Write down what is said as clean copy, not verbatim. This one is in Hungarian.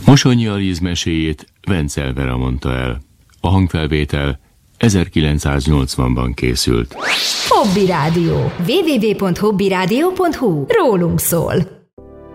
Mosonyi Alíz meséjét Vencel Vera mondta el. A hangfelvétel 1980-ban készült. Hobby Rádió. www.hobbyradio.hu. Rólunk szól.